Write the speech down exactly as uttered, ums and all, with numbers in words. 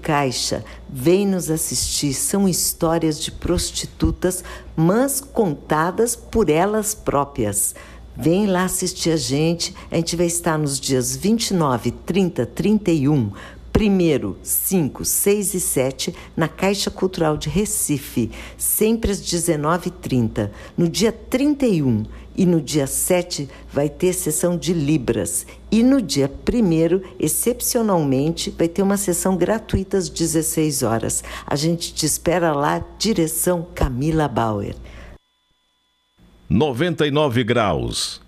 Caixa. Vem nos assistir. São histórias de prostitutas, mas contadas por elas próprias. Vem lá assistir a gente. A gente vai estar nos dias vinte e nove, trinta, trinta e um, primeiro, cinco, seis e sete, na Caixa Cultural de Recife, sempre às dezenove e trinta. No dia trinta e um e no dia sete vai ter sessão de Libras. E no dia primeiro, excepcionalmente, vai ter uma sessão gratuita às dezesseis horas. A gente te espera lá, direção Camila Bauer. noventa e nove graus.